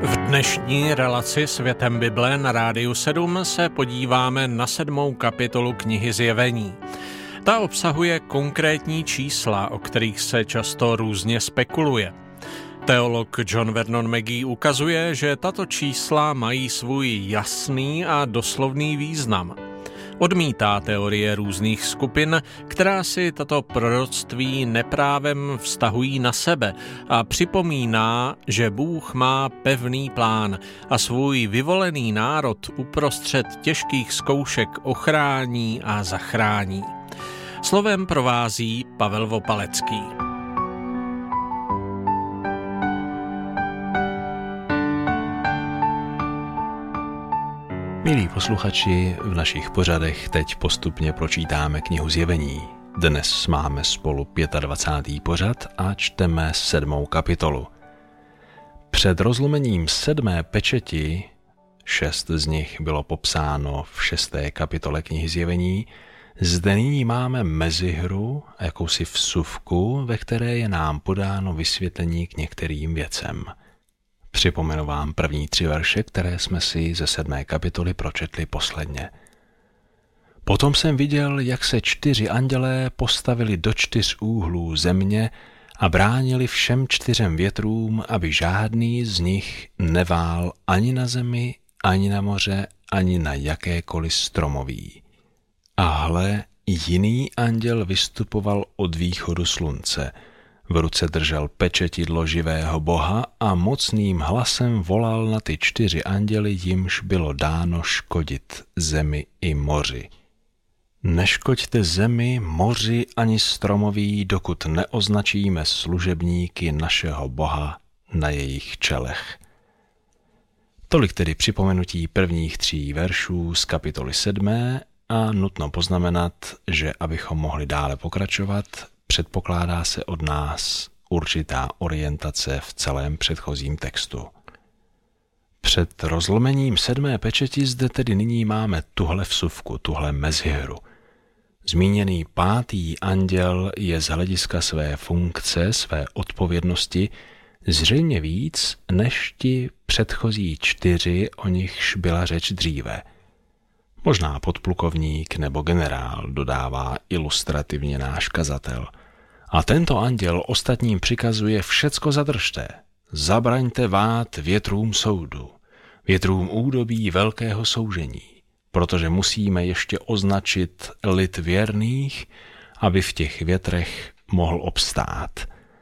V dnešní relaci Světem Bible na Rádiu 7 se podíváme na 7. kapitolu knihy Zjevení. Ta obsahuje konkrétní čísla, o kterých se často různě spekuluje. Teolog John Vernon Mackey ukazuje, že tato čísla mají svůj jasný a doslovný význam. Odmítá teorie různých skupin, která si tato proroctví neprávem vztahují na sebe a připomíná, že Bůh má pevný plán a svůj vyvolený národ uprostřed těžkých zkoušek ochrání a zachrání. Slovem provází Pavel Vopalecký. Milí posluchači, v našich pořadech teď postupně pročítáme knihu Zjevení. Dnes máme spolu 25. pořad a čteme 7. kapitolu. Před rozlomením 7. pečeti, 6 z nich bylo popsáno v 6. kapitole knihy Zjevení, zde nyní máme mezihru, jakousi vsuvku, ve které je nám podáno vysvětlení k některým věcem. Připomenu vám první 3 verše, které jsme si ze 7. kapitoly pročetli posledně. Potom jsem viděl, jak se 4 andělé postavili do 4 úhlů země a bránili všem 4 větrům, aby žádný z nich nevál ani na zemi, ani na moře, ani na jakékoliv stromoví. A hle, jiný anděl vystupoval od východu slunce. V ruce držel pečetidlo živého Boha a mocným hlasem volal na ty 4 anděly, jimž bylo dáno škodit zemi i moři. Neškoďte zemi, moři ani stromoví, dokud neoznačíme služebníky našeho Boha na jejich čelech. Tolik tedy připomenutí prvních 3 veršů z kapitoly 7. a nutno poznamenat, že abychom mohli dále pokračovat, předpokládá se od nás určitá orientace v celém předchozím textu. Před rozlomením 7. pečeti zde tedy nyní máme tuhle vsuvku, tuhle mezihru. Zmíněný 5. anděl je z hlediska své funkce, své odpovědnosti zřejmě víc než ti předchozí 4, o nichž byla řeč dříve. Možná podplukovník nebo generál, dodává ilustrativně náš kazatel. A tento anděl ostatním přikazuje: všecko zadržte, zabraňte vát větrům soudu, větrům údobí velkého soužení, protože musíme ještě označit lid věrných, aby v těch větrech mohl obstát.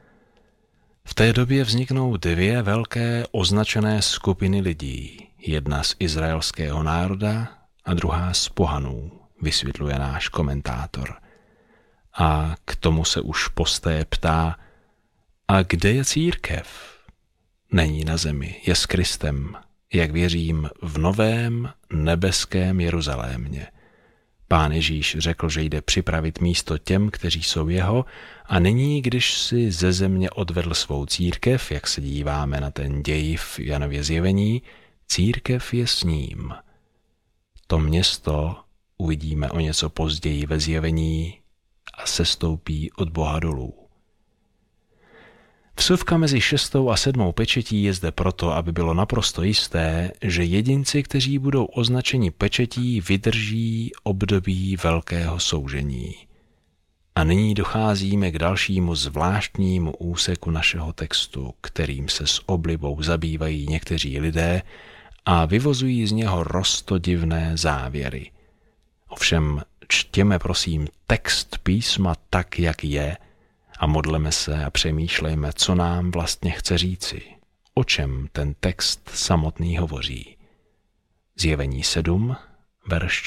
V té době vzniknou 2 velké označené skupiny lidí, jedna z izraelského národa a druhá z pohanů, vysvětluje náš komentátor. A k tomu se už posté ptá: a kde je církev? Není na zemi, je s Kristem, jak věřím, v novém nebeském Jeruzalémě. Pán Ježíš řekl, že jde připravit místo těm, kteří jsou jeho, a nyní, když si ze země odvedl svou církev, jak se díváme na ten děj v Janově Zjevení, církev je s ním. To město uvidíme o něco později ve Zjevení a sestoupí od Boha dolů. Vsuvka mezi 6. a 7. pečetí je zde proto, aby bylo naprosto jisté, že jedinci, kteří budou označeni pečetí, vydrží období velkého soužení. A nyní docházíme k dalšímu zvláštnímu úseku našeho textu, kterým se s oblibou zabývají někteří lidé a vyvozují z něho roztodivné závěry. Ovšem čtěme prosím text písma tak, jak je, a modleme se a přemýšlejme, co nám vlastně chce říci, o čem ten text samotný hovoří. Zjevení 7, verš